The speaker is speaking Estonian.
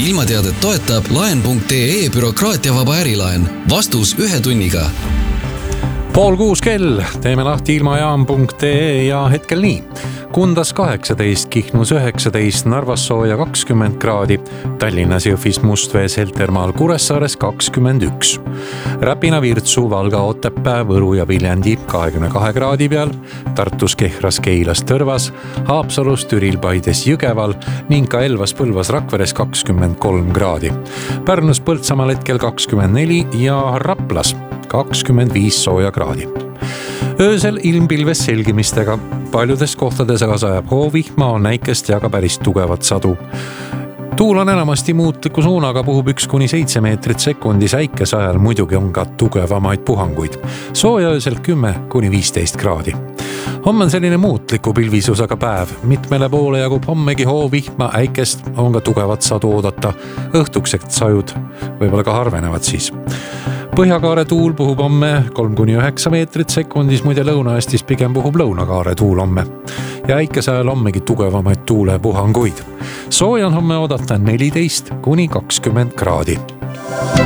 Ilmateadet toetab laen.ee bürokraatiavaba ärilaen. Vastus 1 tunniga. 5:30 kell, teeme lahti ilmajaam.ee ja hetkel nii. Kundas 18, Kihnus 19, Narvas sooja 20 kraadi, Tallinnas Jõhvis, Mustvees, Heltermaal, Kuressaares 21. Räpina, Virtsu, Valga, Otepää, Võru ja Viljandi 22 kraadi peal, Tartus, Kehras, Keilas, Tõrvas, Haapsalus, Türil, Paides, Jõgeval ning ka Elvas, Põlvas, Rakveres 23 kraadi. Pärnus, Põltsamaal hetkel 24 ja Raplas 25 sooja kraadi. Öösel ilmpilves selgimistega. Paljudes kohtades aga sajab hoovihma, on näikest ja ka päris tugevat sadu. Tuul on enamasti muutliku suunaga, puhub 1–7 meetrit sekundis, äikese ajal muidugi on ka tugevamaid puhanguid. Sooja öösel 10–15 kraadi. Homme on selline muutliku pilvisusega päev. Mitmele poole jagub hommegi hoovihma, äikest on ka tugevat sadu oodata. Õhtukseks sajud võib-olla ka harvenevad siis. Põhjakaare tuul puhub homme 3–9 meetrit sekundis, muide Lõuna-Eestis pigem puhub lõunakaare tuul homme. Ja äikese ajal hommegi tugevamaid tuulepuhanguid. Sooja on homme oodata 14–20 kraadi.